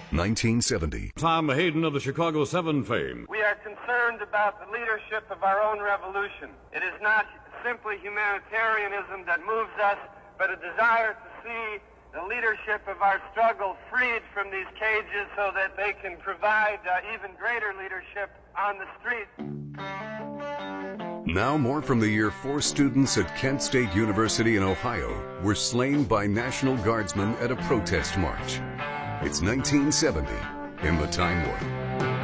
1970. Tom Hayden of the Chicago 7 fame. We are concerned about the leadership of our own revolution. It is not simply humanitarianism that moves us, but a desire to see the leadership of our struggle freed from these cages so that they can provide even greater leadership on the streets. Now more from the year 4 students at Kent State University in Ohio were slain by National Guardsmen at a protest march. It's 1970 in the Time Warp.